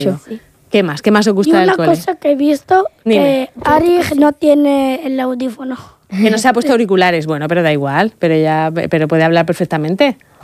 Sí. ¿Qué más? ¿Qué más os Y gusta del una cole? cosa que he visto, Dime. que Arig no tiene el audífono. Que no se ha puesto auriculares. Bueno, pero da igual. Pero puede hablar perfectamente.